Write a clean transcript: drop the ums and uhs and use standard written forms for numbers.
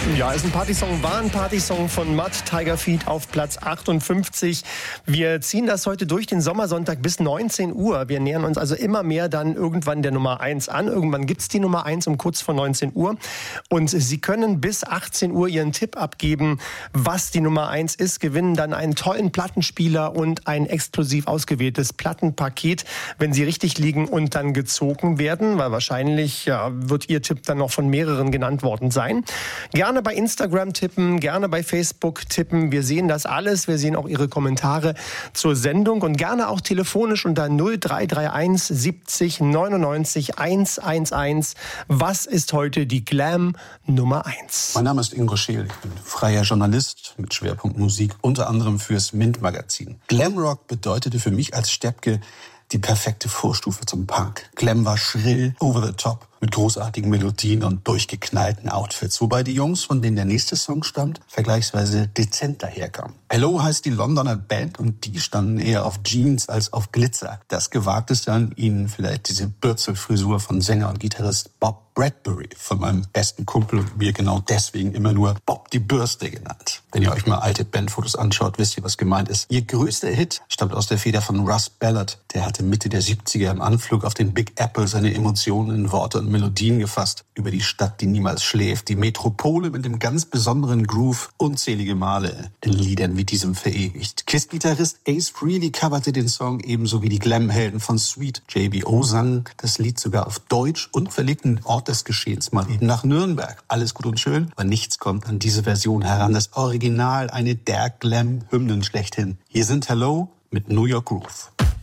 Ja, ist ein Partysong, war ein Partysong von Mud Tiger Feet auf Platz 58. Wir ziehen das heute durch den Sommersonntag bis 19 Uhr. Wir nähern uns also immer mehr dann irgendwann der Nummer 1 an. Irgendwann gibt's die Nummer 1 um kurz vor 19 Uhr. Und Sie können bis 18 Uhr Ihren Tipp abgeben, was die Nummer 1 ist, gewinnen dann einen tollen Plattenspieler und ein exklusiv ausgewähltes Plattenpaket, wenn Sie richtig liegen und dann gezogen werden, weil wahrscheinlich wird Ihr Tipp dann noch von mehreren genannt worden sein. Gerne bei Instagram tippen, gerne bei Facebook tippen. Wir sehen das alles. Wir sehen auch Ihre Kommentare zur Sendung und gerne auch telefonisch unter 0331 70 99 111. Was ist heute die Glam Nummer 1? Mein Name ist Ingo Scheel. Ich bin freier Journalist mit Schwerpunkt Musik, unter anderem fürs Mint-Magazin. Glamrock bedeutete für mich als Steppke die perfekte Vorstufe zum Punk. Glam war schrill, over the top, mit großartigen Melodien und durchgeknallten Outfits. Wobei die Jungs, von denen der nächste Song stammt, vergleichsweise dezent daherkamen. Hello heißt die Londoner Band und die standen eher auf Jeans als auf Glitzer. Das Gewagteste an ihnen vielleicht diese Bürzelfrisur von Sänger und Gitarrist Bob Bradbury, von meinem besten Kumpel und mir genau deswegen immer nur Bob die Bürste genannt. Wenn ihr euch mal alte Bandfotos anschaut, wisst ihr, was gemeint ist. Ihr größter Hit stammt aus der Feder von Russ Ballard. Der hatte Mitte der 70er im Anflug auf den Big Apple seine Emotionen in Worte und Melodien gefasst. Über die Stadt, die niemals schläft, die Metropole mit dem ganz besonderen Groove, unzählige Male in Liedern wie diesem verewigt. KISS-Gitarrist Ace Frehley coverte den Song ebenso wie die Glam-Helden von Sweet. JBO sang das Lied sogar auf Deutsch und verlegte den Ort des Geschehens mal eben nach Nürnberg. Alles gut und schön, aber nichts kommt an diese Version heran. Das Original, eine der Glam-Hymnen schlechthin. Hier sind Hello mit New York Groove.